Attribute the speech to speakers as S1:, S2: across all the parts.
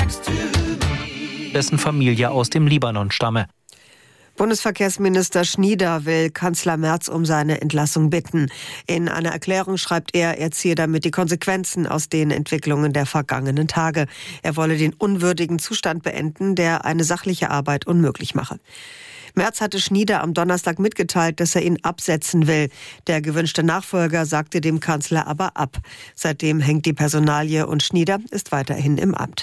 S1: dessen Familie aus dem Libanon stamme.
S2: Bundesverkehrsminister Schnieder will Kanzler Merz um seine Entlassung bitten. In einer Erklärung schreibt er ziehe damit die Konsequenzen aus den Entwicklungen der vergangenen Tage. Er wolle den unwürdigen Zustand beenden, der eine sachliche Arbeit unmöglich mache. Merz hatte Schnieder am Donnerstag mitgeteilt, dass er ihn absetzen will. Der gewünschte Nachfolger sagte dem Kanzler aber ab. Seitdem hängt die Personalie und Schnieder ist weiterhin im Amt.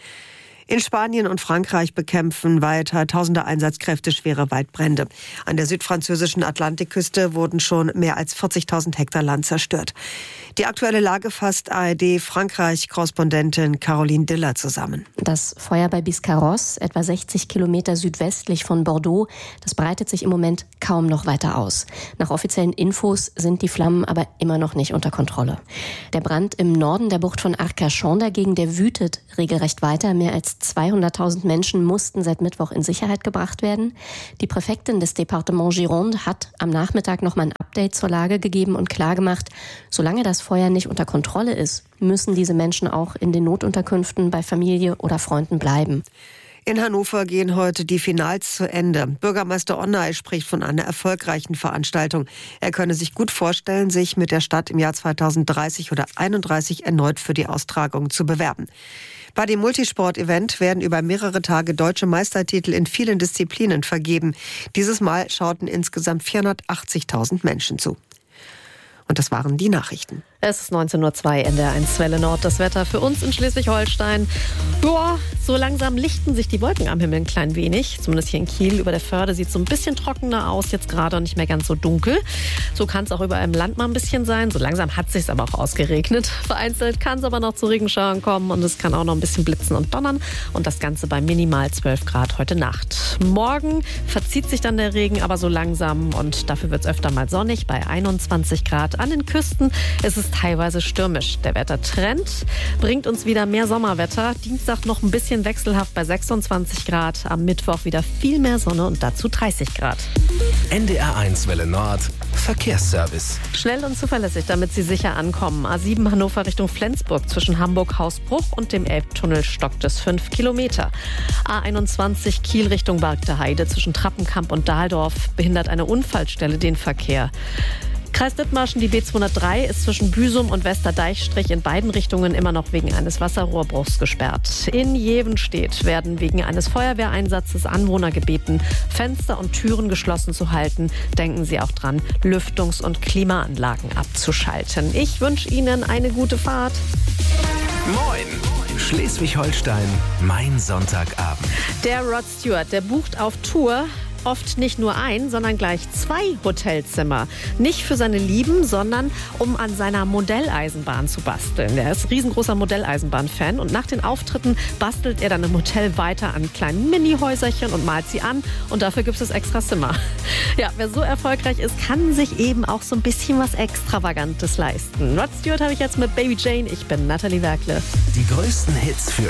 S2: In Spanien und Frankreich bekämpfen weiter tausende Einsatzkräfte schwere Waldbrände. An der südfranzösischen Atlantikküste wurden schon mehr als 40.000 Hektar Land zerstört. Die aktuelle Lage fasst ARD-Frankreich-Korrespondentin Caroline Diller zusammen.
S3: Das Feuer bei Biscarrosse, etwa 60 Kilometer südwestlich von Bordeaux, das breitet sich im Moment kaum noch weiter aus. Nach offiziellen Infos sind die Flammen aber immer noch nicht unter Kontrolle. Der Brand im Norden der Bucht von Arcachon dagegen, der wütet regelrecht weiter. Mehr als 200.000 Menschen mussten seit Mittwoch in Sicherheit gebracht werden. Die Präfektin des Departements Gironde hat am Nachmittag noch mal ein Update zur Lage gegeben und klargemacht, solange das Feuer nicht unter Kontrolle ist, müssen diese Menschen auch in den Notunterkünften bei Familie oder Freunden bleiben.
S2: In Hannover gehen heute die Finals zu Ende. Bürgermeister Onnay spricht von einer erfolgreichen Veranstaltung. Er könne sich gut vorstellen, sich mit der Stadt im Jahr 2030 oder 2031 erneut für die Austragung zu bewerben. Bei dem Multisport-Event werden über mehrere Tage deutsche Meistertitel in vielen Disziplinen vergeben. Dieses Mal schauten insgesamt 480.000 Menschen zu. Und das waren die Nachrichten.
S4: Es ist 19:02 Uhr, NDR1 Welle Nord. Das Wetter für uns in Schleswig-Holstein. Boah, so langsam lichten sich die Wolken am Himmel ein klein wenig. Zumindest hier in Kiel über der Förde sieht es so ein bisschen trockener aus jetzt gerade und nicht mehr ganz so dunkel. So kann es auch überall im Land mal ein bisschen sein. So langsam hat es sich aber auch ausgeregnet. Vereinzelt kann es aber noch zu Regenschauern kommen und es kann auch noch ein bisschen blitzen und donnern. Und das Ganze bei minimal 12 Grad heute Nacht. Morgen verzieht sich dann der Regen aber so langsam und dafür wird es öfter mal sonnig bei 21 Grad. An den Küsten ist es teilweise stürmisch. Der Wettertrend bringt uns wieder mehr Sommerwetter. Dienstag noch ein bisschen wechselhaft bei 26 Grad. Am Mittwoch wieder viel mehr Sonne und dazu 30 Grad.
S5: NDR1 Welle Nord. Verkehrsservice.
S4: Schnell und zuverlässig, damit Sie sicher ankommen. A7 Hannover Richtung Flensburg zwischen Hamburg-Hausbruch und dem Elbtunnel stockt es 5 Kilometer. A21 Kiel Richtung Bargter Heide zwischen Trappenkamp und Dahldorf behindert eine Unfallstelle den Verkehr. Kreis Dithmarschen, die B203 ist zwischen Büsum und Westerdeichstrich in beiden Richtungen immer noch wegen eines Wasserrohrbruchs gesperrt. In Jevenstedt werden wegen eines Feuerwehreinsatzes Anwohner gebeten, Fenster und Türen geschlossen zu halten. Denken Sie auch dran, Lüftungs- und Klimaanlagen abzuschalten. Ich wünsche Ihnen eine gute Fahrt.
S5: Moin! Schleswig-Holstein, mein Sonntagabend.
S4: Der Rod Stewart, der bucht auf Tour oft nicht nur ein, sondern gleich 2 Hotelzimmer. Nicht für seine Lieben, sondern um an seiner Modelleisenbahn zu basteln. Er ist riesengroßer Modelleisenbahn-Fan und nach den Auftritten bastelt er dann im Hotel weiter an kleinen Mini-Häuserchen und malt sie an und dafür gibt es extra Zimmer. Ja, wer so erfolgreich ist, kann sich eben auch so ein bisschen was Extravagantes leisten. Rod Stewart habe ich jetzt mit Baby Jane. Ich bin Nathalie Werkle.
S5: Die größten Hits für